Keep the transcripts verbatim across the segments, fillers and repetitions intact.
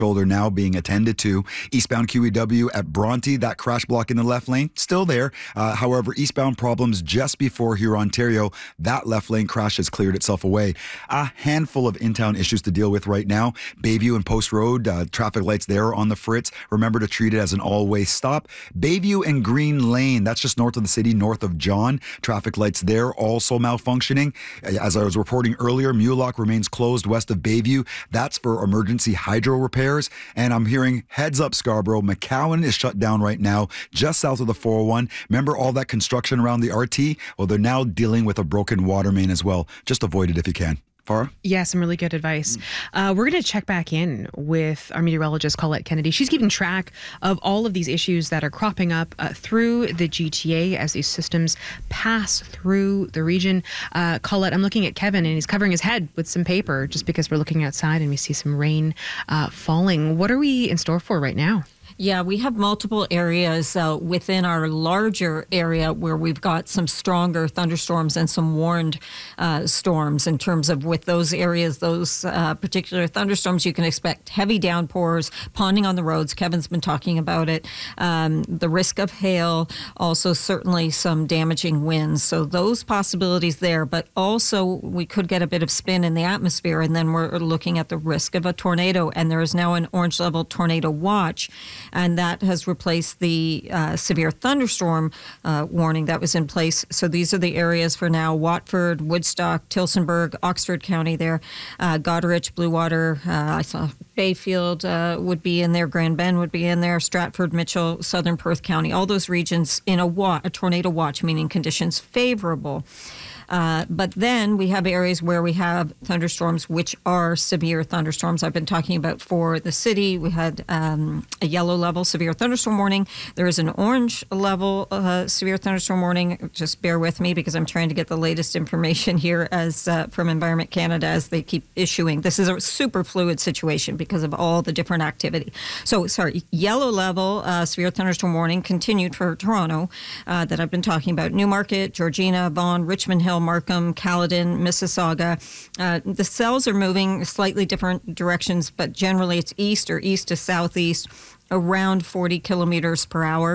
shoulder now being attended to. Eastbound Q E W at Bronte, that crash block in the left lane, still there. Uh, however, eastbound problems just before Huron, Ontario. That left lane crash has cleared itself away. A handful of in-town issues to deal with right now. Bayview and Post Road, uh, traffic lights there on the fritz. Remember to treat it as an all-way stop. Bayview and Green Lane, that's just north of the city, north of John. Traffic lights there also malfunctioning. As I was reporting earlier, Mulock remains closed west of Bayview. That's for emergency hydro repairs. And I'm hearing heads up Scarborough. McCowan is shut down right now, just south of the four oh one. Remember all that construction around the R T? Well, they're now dealing with a broken water main as well. Just avoid it if you can. Farah? Yeah, some really good advice. Uh, we're going to check back in with our meteorologist, Colette Kennedy. She's keeping track of all of these issues that are cropping up uh, through the G T A as these systems pass through the region. Uh, Colette, I'm looking at Kevin, and he's covering his head with some paper just because we're looking outside and we see some rain uh, falling. What are we in store for right now? Yeah, we have multiple areas uh, within our larger area where we've got some stronger thunderstorms and some warned uh, storms. In terms of with those areas, those uh, particular thunderstorms, you can expect heavy downpours, ponding on the roads. Kevin's been talking about it. Um, the risk of hail, also certainly some damaging winds. So those possibilities there, but also we could get a bit of spin in the atmosphere, and then we're looking at the risk of a tornado. And there is now an orange level tornado watch. And that has replaced the uh, severe thunderstorm uh, warning that was in place. So these are the areas for now: Watford, Woodstock, Tillsonburg, Oxford County there, uh, Goderich, Bluewater, uh, I saw Bayfield uh, would be in there, Grand Bend would be in there, Stratford, Mitchell, Southern Perth County, all those regions in a, wa- a tornado watch, meaning conditions favorable. Uh, but then we have areas where we have thunderstorms, which are severe thunderstorms. I've been talking about for the city. We had um, a yellow level severe thunderstorm warning. There is an orange level uh, severe thunderstorm warning. Just bear with me because I'm trying to get the latest information here as uh, from Environment Canada as they keep issuing. This is a super fluid situation because of all the different activity. So, sorry, yellow level uh, severe thunderstorm warning continued for Toronto uh, that I've been talking about. Newmarket, Georgina, Vaughan, Richmond Hill, Markham, Caledon, Mississauga. Uh, the cells are moving slightly different directions, but generally it's east or east to southeast, around forty kilometers per hour.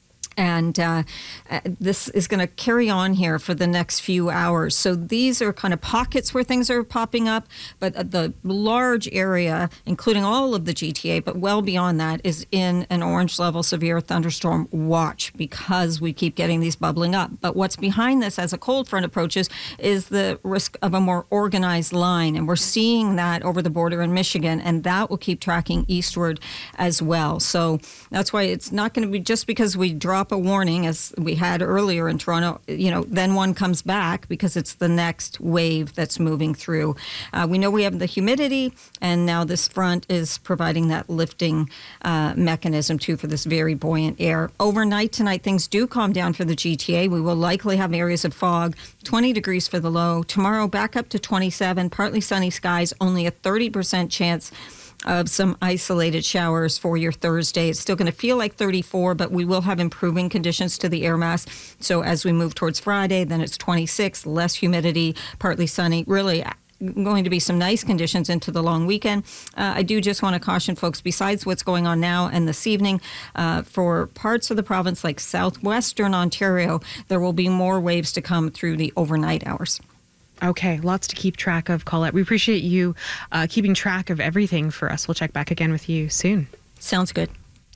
And uh, this is going to carry on here for the next few hours. So these are kind of pockets where things are popping up, but the large area, including all of the G T A, but well beyond that, is in an orange level severe thunderstorm watch because we keep getting these bubbling up. But what's behind this as a cold front approaches is the risk of a more organized line. And we're seeing that over the border in Michigan, and that will keep tracking eastward as well. So that's why it's not going to be just because we drop a warning as we had earlier in Toronto, you know, then one comes back because it's the next wave that's moving through. Uh, we know we have the humidity, and now this front is providing that lifting uh, mechanism too for this very buoyant air. Overnight tonight, things do calm down for the G T A. We will likely have areas of fog, twenty degrees for the low. Tomorrow back up to twenty-seven, partly sunny skies, only a thirty percent chance of some isolated showers for your Thursday. It's still going to feel like thirty-four, but we will have improving conditions to the air mass. So as we move towards Friday, then it's twenty-six, less humidity, partly sunny, really going to be some nice conditions into the long weekend. Uh, I do just want to caution folks, besides what's going on now and this evening, uh, for parts of the province like southwestern Ontario, there will be more waves to come through the overnight hours. Okay, lots to keep track of, Colette. We appreciate you uh, keeping track of everything for us. We'll check back again with you soon. Sounds good.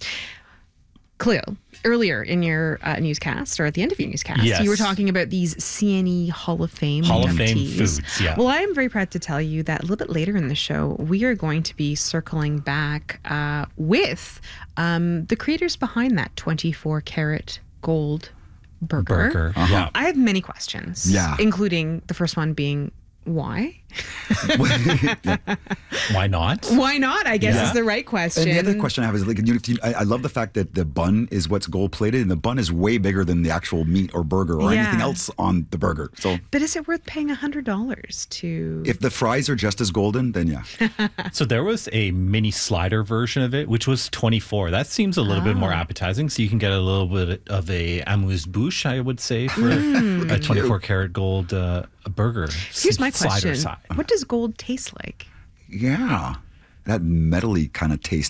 Cleo, earlier in your uh, newscast, or at the end of your newscast, yes. you were talking about these C N E Hall of Fame Hall of Fame inductees. foods, yeah. Well, I am very proud to tell you that a little bit later in the show, we are going to be circling back uh, with um, the creators behind that twenty-four karat gold burger. Burger, uh-huh. Yeah. I have many questions, Yeah. including the first one being, why? Why not? Why not, I guess, Yeah. is the right question. And the other question I have is, like, you know, if you, I, I love the fact that the bun is what's gold plated, and the bun is way bigger than the actual meat or burger or Yeah. anything else on the burger. So But is it worth paying one hundred dollars to... if the fries are just as golden, then yeah. So there was a mini slider version of it, which was twenty-four. That seems a little Oh. bit more appetizing. So you can get a little bit of a amuse-bouche, I would say, for Mm. a twenty-four karat gold uh, burger. Here's my slider question. side. What does gold taste like? Yeah. that metally kind of taste